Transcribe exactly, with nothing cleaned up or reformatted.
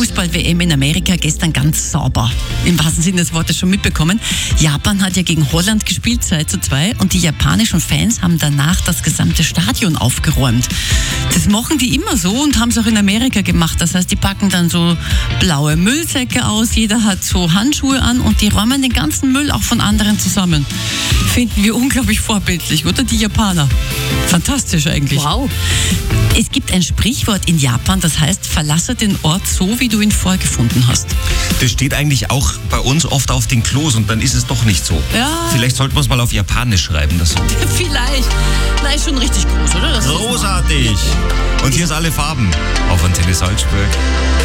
Fußball-W M in Amerika gestern ganz sauber. Im wahrsten Sinne des Wortes schon mitbekommen. Japan hat ja gegen Holland gespielt, zwei zu zwei. Und die japanischen Fans haben danach das gesamte Stadion aufgeräumt. Das machen die immer so und haben es auch in Amerika gemacht. Das heißt, die packen dann so blaue Müllsäcke aus. Jeder hat so Handschuhe an und die räumen den ganzen Müll auch von anderen zusammen. Finden wir unglaublich vorbildlich, oder? Die Japaner. Fantastisch eigentlich. Wow. Es gibt ein Sprichwort in Japan, das heißt, verlasse den Ort so, wie du ihn vorgefunden hast. Das steht eigentlich auch bei uns oft auf den Klos und dann ist es doch nicht so. Ja. Vielleicht sollten wir es mal auf Japanisch schreiben. Das Vielleicht. Na, ist schon richtig groß, oder? Das Großartig. Und hier ist alle Farben auf Antenne Salzburg.